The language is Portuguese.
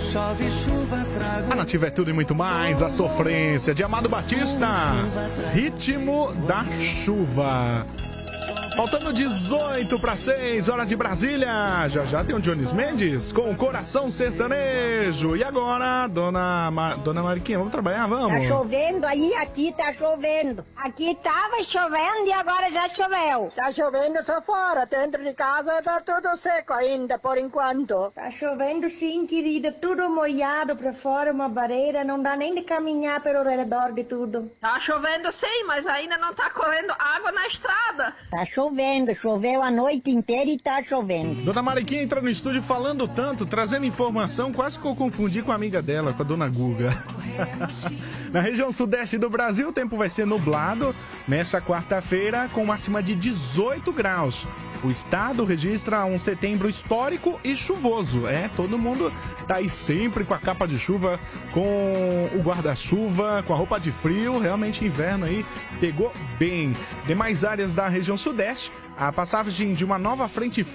A Nativa é tudo e muito mais. A sofrência de Amado Batista. Ritmo da chuva. Faltando 18 para 6, hora de Brasília. Já já tem o Jones Mendes com o Coração Sertanejo. E agora, dona Mariquinha, vamos trabalhar? Vamos? Tá chovendo aí, aqui tá chovendo. Aqui tava chovendo e agora já choveu. Tá chovendo só fora, dentro de casa tá tudo seco ainda, por enquanto. Tá chovendo sim, querida, tudo molhado pra fora, uma barreira, não dá nem de caminhar pelo redor de tudo. Tá chovendo sim, mas ainda não tá correndo água na estrada. Tá chovendo, choveu a noite inteira e tá chovendo. Dona Mariquinha entra no estúdio falando tanto, trazendo informação, quase que eu confundi com a amiga dela, com a dona Guga. Na região sudeste do Brasil, o tempo vai ser nublado nesta quarta-feira, com máxima de 18 graus. O estado registra um setembro histórico e chuvoso. Todo mundo tá aí sempre com a capa de chuva, com o guarda-chuva, com a roupa de frio. Realmente inverno aí pegou bem. Demais áreas da região sudeste, a passagem de uma nova frente